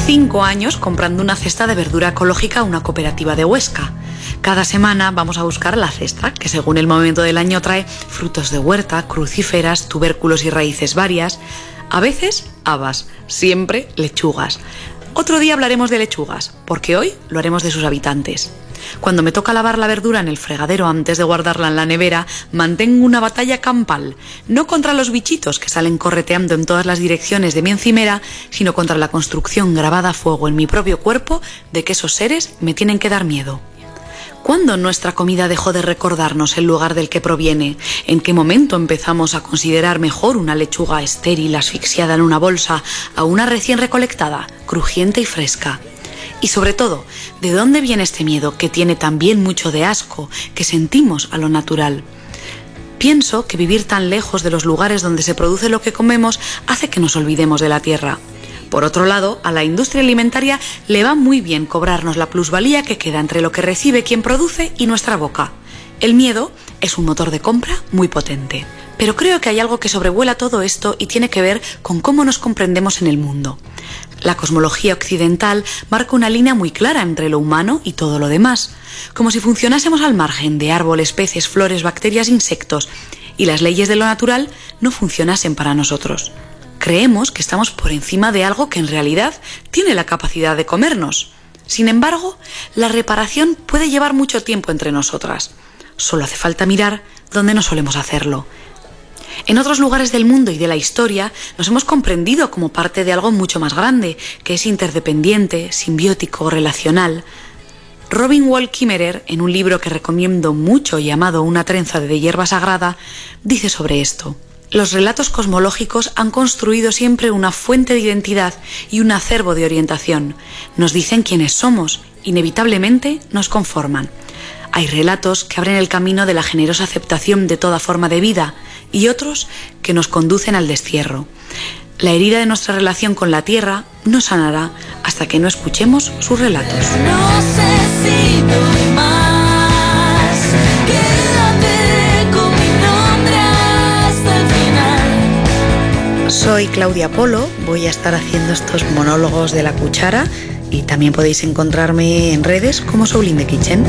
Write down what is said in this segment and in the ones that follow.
5 años comprando una cesta de verdura ecológica a una cooperativa de Huesca. Cada semana vamos a buscar la cesta, que según el momento del año trae frutos de huerta, crucíferas, tubérculos y raíces varias, a veces habas, siempre lechugas. Otro día hablaremos de lechugas, porque hoy lo haremos de sus habitantes. Cuando me toca lavar la verdura en el fregadero antes de guardarla en la nevera, mantengo una batalla campal, no contra los bichitos que salen correteando en todas las direcciones de mi encimera, sino contra la construcción grabada a fuego en mi propio cuerpo de que esos seres me tienen que dar miedo. ¿Cuándo nuestra comida dejó de recordarnos el lugar del que proviene? ¿En qué momento empezamos a considerar mejor una lechuga estéril asfixiada en una bolsa a una recién recolectada, crujiente y fresca? Y sobre todo, ¿de dónde viene este miedo que tiene también mucho de asco que sentimos a lo natural? Pienso que vivir tan lejos de los lugares donde se produce lo que comemos hace que nos olvidemos de la tierra. Por otro lado, a la industria alimentaria le va muy bien cobrarnos la plusvalía que queda entre lo que recibe quien produce y nuestra boca. El miedo es un motor de compra muy potente. Pero creo que hay algo que sobrevuela todo esto y tiene que ver con cómo nos comprendemos en el mundo. La cosmología occidental marca una línea muy clara entre lo humano y todo lo demás, como si funcionásemos al margen de árboles, peces, flores, bacterias, insectos, y las leyes de lo natural no funcionasen para nosotros. Creemos que estamos por encima de algo que en realidad tiene la capacidad de comernos. Sin embargo, la reparación puede llevar mucho tiempo entre nosotras. Solo hace falta mirar donde no solemos hacerlo. En otros lugares del mundo y de la historia nos hemos comprendido como parte de algo mucho más grande, que es interdependiente, simbiótico, relacional. Robin Wall Kimmerer, en un libro que recomiendo mucho llamado Una trenza de hierba sagrada, dice sobre esto: los relatos cosmológicos han construido siempre una fuente de identidad y un acervo de orientación. Nos dicen quiénes somos, inevitablemente nos conforman. Hay relatos que abren el camino de la generosa aceptación de toda forma de vida y otros que nos conducen al destierro. La herida de nuestra relación con la tierra no sanará hasta que no escuchemos sus relatos. No sé si doy más, quédate con mi nombre hasta el final. Soy Claudia Polo, voy a estar haciendo estos monólogos de la cuchara y también podéis encontrarme en redes como Soul in the Kitchen.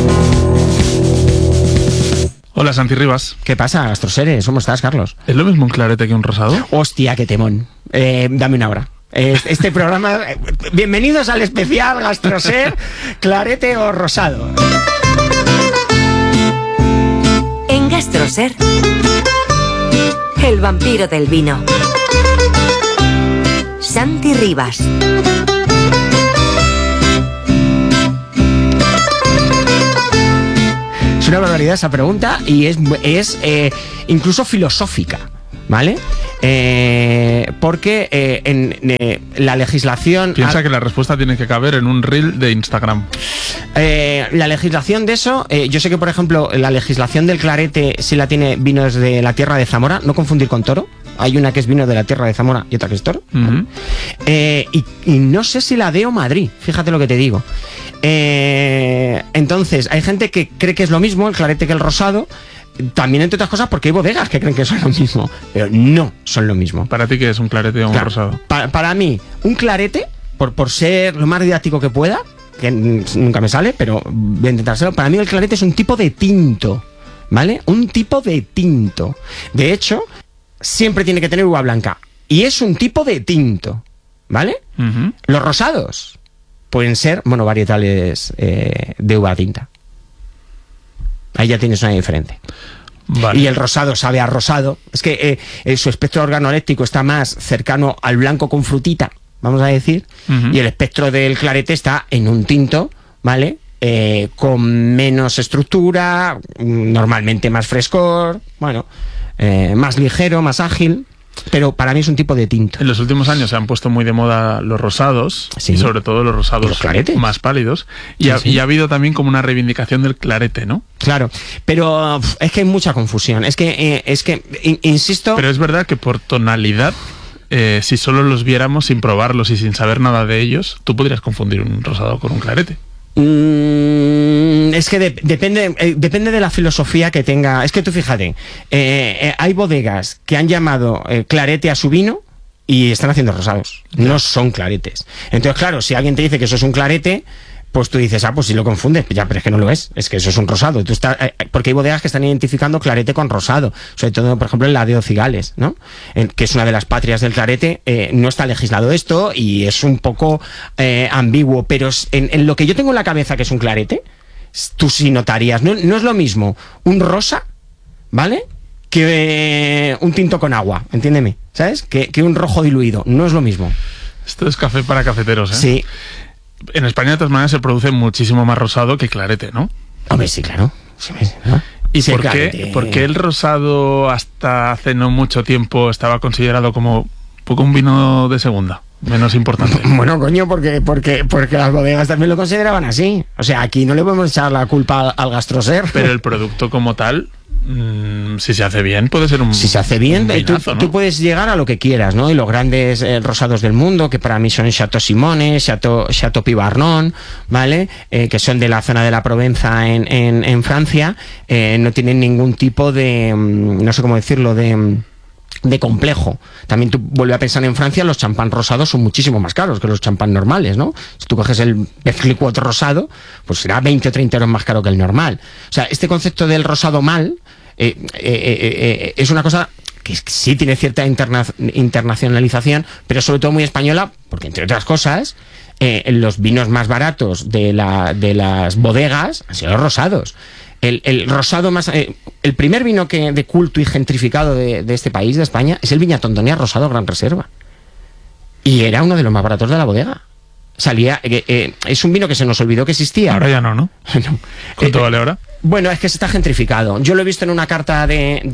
Hola, Santi Rivas. ¿Qué pasa, Gastroseres? ¿Cómo estás, Carlos? ¿Es lo mismo un clarete que un rosado? Hostia, qué temón. Dame una hora. Este programa... bienvenidos al especial Gastroser, clarete o rosado. En Gastroser, el vampiro del vino. Santi Rivas. Es una barbaridad esa pregunta y es incluso filosófica, ¿vale? Porque en la legislación... Piensa que la respuesta tiene que caber en un reel de Instagram. La legislación de eso, yo sé que, por ejemplo, la legislación del clarete sí la tiene vinos de la tierra de Zamora, no confundir con toro. Hay una que es vino de la tierra de Zamora y otra que es toro. Uh-huh. Y no sé si la de Madrid, fíjate lo que te digo. Entonces, hay gente que cree que es lo mismo el clarete que el rosado. También, entre otras cosas, porque hay bodegas que creen que son lo mismo, pero no son lo mismo. ¿Para ti qué es un clarete o un rosado? Para mí, un clarete, por ser lo más didáctico que pueda, que nunca me sale, pero voy a intentar hacerlo. Para mí el clarete es un tipo de tinto, ¿vale? Un tipo de tinto. De hecho, siempre tiene que tener uva blanca. Y es un tipo de tinto, ¿vale? Uh-huh. Los rosados pueden ser monovarietales de uva tinta. Ahí ya tienes una diferencia. Vale. Y el rosado sabe a rosado. Es que su espectro organoléptico está más cercano al blanco con frutita, vamos a decir. Uh-huh. Y el espectro del clarete está en un tinto, ¿vale? Con menos estructura, normalmente más frescor, bueno, más ligero, más ágil. Pero para mí es un tipo de tinto. En los últimos años se han puesto muy de moda los rosados, sí, y sobre todo los rosados más pálidos. Y, sí. Y ha habido también como una reivindicación del clarete, ¿no? Claro, pero es que hay mucha confusión. Es que insisto... Pero es verdad que por tonalidad, si solo los viéramos sin probarlos y sin saber nada de ellos, tú podrías confundir un rosado con un clarete. Es que depende de la filosofía que tenga. Es que tú fíjate, hay bodegas que han llamado clarete a su vino, y están haciendo rosados. No son claretes. Entonces, claro, si alguien te dice que eso es un clarete, pues tú dices, pues si lo confundes, ya, pero es que no lo es que eso es un rosado. Porque hay bodegas que están identificando clarete con rosado, sobre todo, por ejemplo, en la de Cigales, ¿no? Que es una de las patrias del clarete. No está legislado esto y es un poco ambiguo, pero en lo que yo tengo en la cabeza que es un clarete, tú sí notarías, no es lo mismo un rosa, ¿vale?, que un tinto con agua, entiéndeme, ¿sabes? Que un rojo diluido, no es lo mismo. Esto es café para cafeteros, ¿eh? Sí. En España, de todas maneras, se produce muchísimo más rosado que clarete, ¿no? Hombre, sí, claro. Sí, ¿no? ¿Y por qué el rosado hasta hace no mucho tiempo estaba considerado como un poco un vino de segunda? Menos importante. Bueno, coño, porque las bodegas también lo consideraban así. O sea, aquí no le podemos echar la culpa al Gastroser. Pero el producto como tal, si se hace bien, puede ser un... Si se hace bien, vinazo, ¿no? tú puedes llegar a lo que quieras, ¿no? Y los grandes rosados del mundo, que para mí son Chateau Simone, Chateau Pibarnon, ¿vale? Que son de la zona de la Provenza en Francia, no tienen ningún tipo de, no sé cómo decirlo, de complejo. También tú vuelves a pensar en Francia, los champán rosados son muchísimo más caros que los champán normales, ¿no? Si tú coges el Pefliquot rosado, pues será 20 o 30 euros más caro que el normal. O sea, este concepto del rosado mal es una cosa que sí tiene cierta internacionalización, pero sobre todo muy española, porque entre otras cosas, los vinos más baratos de las bodegas han sido los rosados. El rosado más... el primer vino de culto y gentrificado de este país, de España, es el Viña Tondonia Rosado Gran Reserva. Y era uno de los más baratos de la bodega. Salía... es un vino que se nos olvidó que existía. Ahora ya no, ¿no? No. ¿Cuánto vale ahora? Bueno, es que se está gentrificado. Yo lo he visto en una carta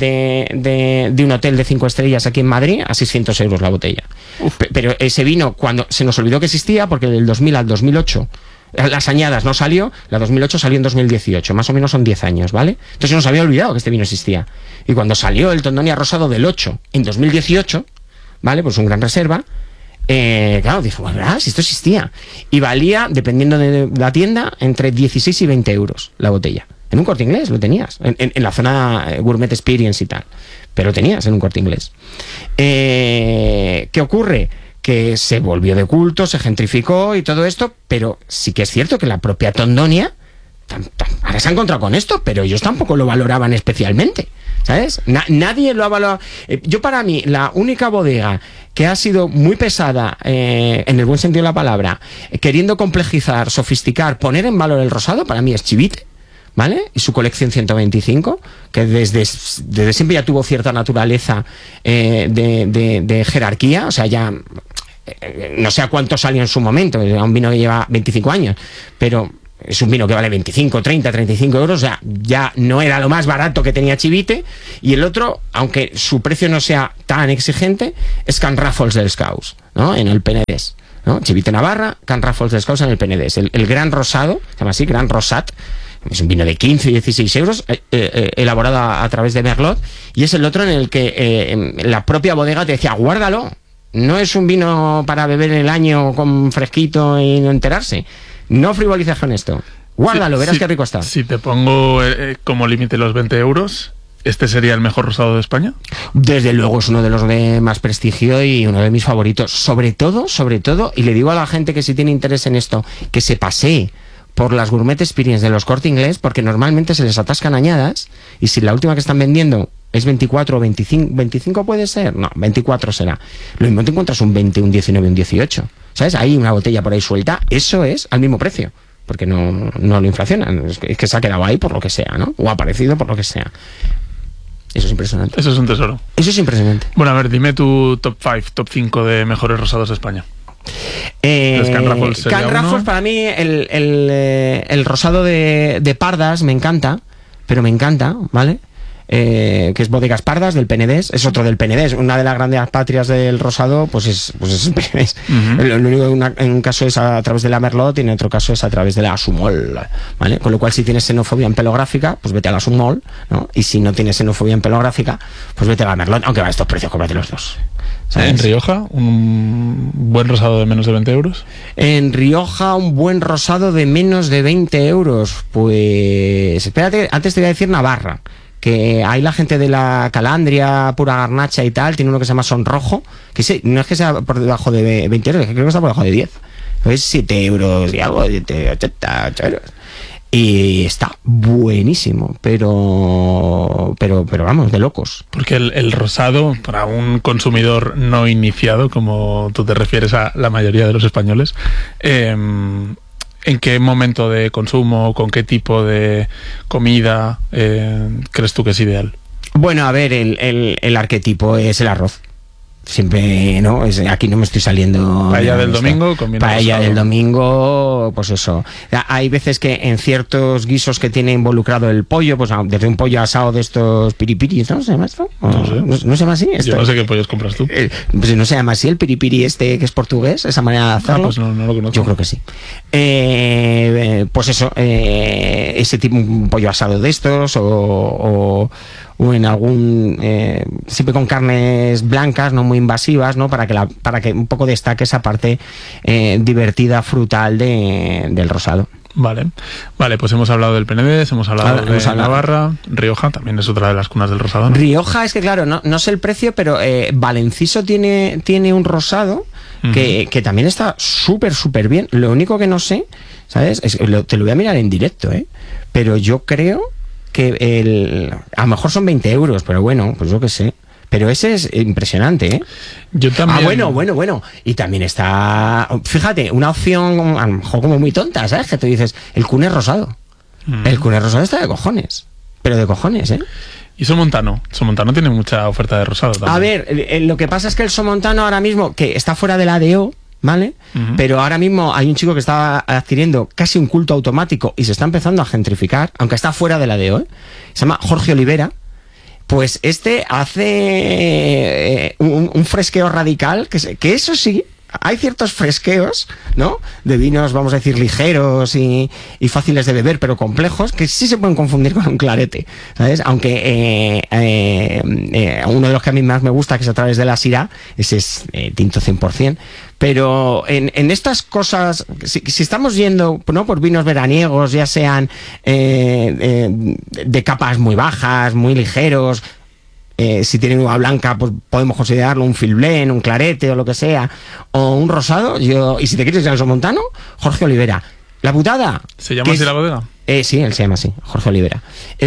de un hotel de 5 estrellas aquí en Madrid, a 600 euros la botella. Pero ese vino, cuando se nos olvidó que existía, porque del 2000 al 2008... Las añadas no salió, la 2008 salió en 2018, más o menos son 10 años, ¿vale? Entonces nos había olvidado que este vino existía. Y cuando salió el Tondonia Rosado del 8 en 2018, ¿vale? Pues un Gran Reserva, claro, dije, bueno, ¿verdad? Si esto existía. Y valía, dependiendo de la tienda, entre 16 y 20 euros la botella. En un Corte Inglés lo tenías, en la zona Gourmet Experience y tal. Pero lo tenías en un Corte Inglés. ¿Qué ocurre? Que se volvió de culto, se gentrificó y todo esto, pero sí que es cierto que la propia Tondonia ahora se ha encontrado con esto, pero ellos tampoco lo valoraban especialmente, ¿sabes? Nadie lo ha valorado. Yo, para mí, la única bodega que ha sido muy pesada, en el buen sentido de la palabra, queriendo complejizar, sofisticar, poner en valor el rosado, para mí es Chivite, ¿vale? Y su colección 125, que desde siempre ya tuvo cierta naturaleza de jerarquía, o sea, ya no sé a cuánto salió en su momento, era un vino que lleva 25 años, pero es un vino que vale 25, 30, 35 euros, o sea, ya no era lo más barato que tenía Chivite. Y el otro, aunque su precio no sea tan exigente, es Can Ràfols dels Caus, ¿no? En el Penedès, ¿no? Chivite Navarra, Can Ràfols dels Caus en el Penedès. El Gran Rosado, se llama así, Gran Rosat, es un vino de 15 y 16 euros, elaborado a través de Merlot, y es el otro en el que la propia bodega te decía, guárdalo, no es un vino para beber en el año con fresquito y no enterarse, no frivolices con esto, guárdalo, verás qué rico está. Si te pongo como límite los 20 euros, ¿este sería el mejor rosado de España? Desde luego es uno de los de más prestigio y uno de mis favoritos, sobre todo, y le digo a la gente que si tiene interés en esto, que se pasee por las Gourmet Experience de los Corte Inglés, porque normalmente se les atascan añadas, y si la última que están vendiendo es 24 o 25 puede ser, no, 24 será, lo mismo te encuentras un 20, un 19, un 18, ¿sabes? Hay una botella por ahí suelta, eso es al mismo precio, porque no lo inflacionan, es que se ha quedado ahí por lo que sea, ¿no? O ha aparecido por lo que sea. Eso es impresionante. Eso es un tesoro. Eso es impresionante. Bueno, a ver, dime tu top 5 de mejores rosados de España. Can Ràfols, para mí el rosado de Pardas me encanta, ¿vale? Que es Bodegas Pardas del Penedès, es otro del Penedès, una de las grandes patrias del rosado, pues es el Penedès. Lo único que en un caso es a través de la Merlot y en otro caso es a través de la Sumol, ¿vale? Con lo cual, si tienes xenofobia empelográfica, pues vete a la Sumol, ¿no? Y si no tienes xenofobia empelográfica, pues vete a la Merlot, aunque va a estos precios, cómprate los dos. ¿Sabes? ¿En Rioja un buen rosado de menos de 20 euros? En Rioja un buen rosado de menos de 20 euros, pues espérate, antes te voy a decir Navarra, que hay la gente de la Calandria, Pura Garnacha y tal, tiene uno que se llama Sonrojo, que sí, no es que sea por debajo de 20 euros, creo que está por debajo de 10. Es 7 euros y algo, 80, 8 euros. Y está buenísimo, pero vamos, de locos. Porque el rosado, para un consumidor no iniciado, como tú te refieres a la mayoría de los españoles, ¿en qué momento de consumo, con qué tipo de comida crees tú que es ideal? Bueno, a ver, el arquetipo es el arroz. Siempre, ¿no? Aquí no me estoy saliendo. Paella del domingo con vino paella rosado. del domingo, pues eso. Hay veces que en ciertos guisos que tiene involucrado el pollo, pues desde un pollo asado de estos piripiris, ¿no? ¿Se llama esto? No sé. ¿No se llama así? Yo no sé qué pollos compras tú. Pues no se llama así el piripiri que es portugués, esa manera de hacerlo. Pues no lo conozco. Yo creo que sí. Pues eso, ese tipo, un pollo asado de estos o en algún siempre con carnes blancas, no muy invasivas, ¿no? Para que un poco destaque esa parte divertida, frutal del rosado. Vale, pues hemos hablado del Penedés, hemos hablado de Navarra, Rioja también es otra de las cunas del rosado, ¿no? Rioja es que claro, no sé el precio, pero Valenciso tiene un rosado que también está súper bien. Lo único que no sé, ¿sabes? Te lo voy a mirar en directo, pero yo creo que a lo mejor son 20 euros, pero bueno, pues yo qué sé. Pero ese es impresionante, ¿eh? Yo también. Bueno. Y también está, fíjate, una opción a lo mejor como muy tonta, ¿sabes? Que tú dices, el Cunet rosado. El Cunet rosado está de cojones. Pero de cojones, ¿eh? Y Somontano. Somontano tiene mucha oferta de rosado también. A ver, lo que pasa es que el Somontano ahora mismo, que está fuera de la ADO, ¿vale? Pero ahora mismo hay un chico que está adquiriendo casi un culto automático y se está empezando a gentrificar, aunque está fuera de la ADO, se llama Jorge Olivera. Pues este hace un fresqueo radical, que eso sí, hay ciertos fresqueos, ¿no? De vinos, vamos a decir, ligeros y fáciles de beber, pero complejos, que sí se pueden confundir con un clarete, ¿sabes? Aunque uno de los que a mí más me gusta, que es a través de la Syrah, ese es tinto 100%. Pero en estas cosas, si estamos yendo, ¿no?, por vinos veraniegos, ya sean de capas muy bajas, muy ligeros, si tienen uva blanca, pues podemos considerarlo un filblén, un clarete o lo que sea, o un rosado. Y si te quieres ir al Somontano, Jorge Olivera. La putada. ¿Se llama así la bodega? Sí, él se llama así, Jorge Olivera.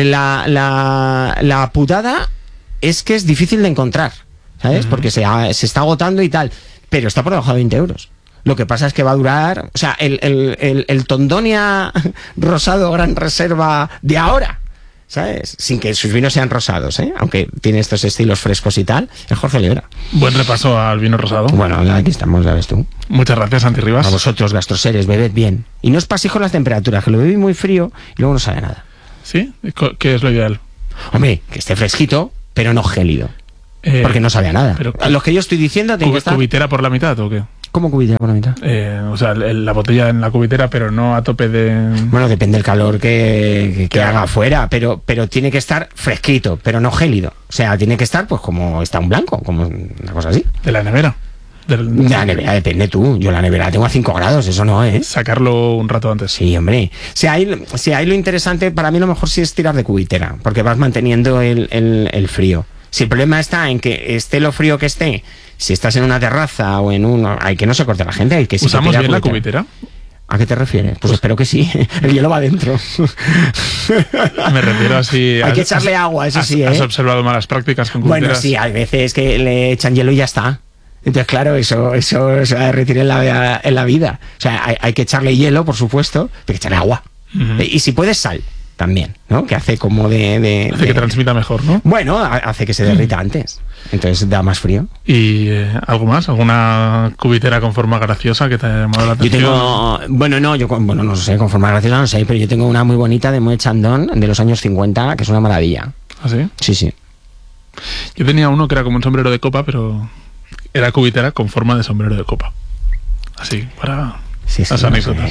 La putada es que es difícil de encontrar, ¿sabes? Porque se está agotando y tal. Pero está por debajo de 20 euros. Lo que pasa es que va a durar... O sea, el Tondonia rosado Gran Reserva de ahora, ¿sabes? Sin que sus vinos sean rosados, aunque tiene estos estilos frescos y tal, es Jorge Olivera. Buen repaso al vino rosado. Bueno, aquí estamos, ya ves tú. Muchas gracias, Santi Rivas. A vosotros, gastroseres, bebed bien. Y no os paséis con las temperaturas, que lo bebí muy frío y luego no sabe nada. ¿Sí? ¿Qué es lo ideal? Hombre, que esté fresquito, pero no gélido. Porque no sabe a nada. Pero, los que yo estoy diciendo tiene que estar... ¿Cubitera por la mitad o qué? ¿Cómo cubitera por la mitad? O sea, la botella en la cubitera, pero no a tope de... Bueno, depende del calor que haga afuera, pero tiene que estar fresquito, pero no gélido. O sea, tiene que estar pues como está un blanco, como una cosa así. ¿De la nevera? De la nevera, depende tú. Yo la nevera la tengo a 5 grados, eso no, ¿eh? Sacarlo un rato antes. Sí, hombre. Si hay lo interesante, para mí lo mejor sí es tirar de cubitera, porque vas manteniendo el frío. Si el problema está en que esté lo frío que esté, si estás en una terraza o en uno, hay que no se corte la gente, hay que... ¿Usamos bien la cubitera? ¿A qué te refieres? Pues espero que sí. El hielo va adentro. Me refiero a si... Hay que echarle agua, eso sí, ¿eh? ¿Has observado malas prácticas con cubiteras? Bueno, sí, hay veces que le echan hielo y ya está. Entonces, claro, eso se va a derretir en la vida. O sea, hay que echarle hielo, por supuesto, pero hay que echarle agua. Y si puedes, sal también, ¿no? Que hace como hace que transmita mejor, ¿no? Bueno, hace que se derrita antes. Entonces da más frío. ¿Y algo más? ¿Alguna cubitera con forma graciosa que te haya llamado la atención? Yo tengo... no sé, con forma graciosa no sé, pero yo tengo una muy bonita de Moet Chandon de los años 50, que es una maravilla. ¿Ah, sí? Sí. Yo tenía uno que era como un sombrero de copa, pero era cubitera con forma de sombrero de copa. Así, para las anécdotas.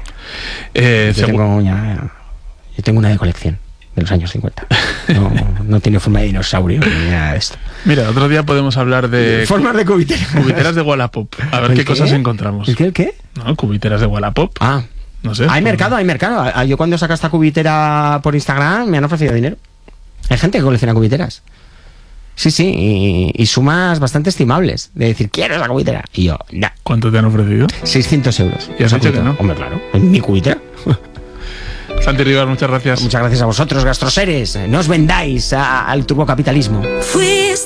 Yo tengo una de colección de los años 50. No tiene forma de dinosaurio ni nada de esto. Mira, otro día podemos hablar de... formas de cubiteras. Cubiteras de Wallapop. A ver qué cosas encontramos. ¿El qué? No, cubiteras de Wallapop. Ah. No sé. Hay mercado. Yo cuando saco esta cubitera por Instagram me han ofrecido dinero. Hay gente que colecciona cubiteras. Sí, y sumas bastante estimables. De decir, quiero esa cubitera. Y yo, no. ¿Cuánto te han ofrecido? 600 euros. ¿Y has dicho que no? Hombre, claro. En mi cubitera. Santi Rivas, muchas gracias. Muchas gracias a vosotros, gastroseres. No os vendáis al turbocapitalismo. Fuiste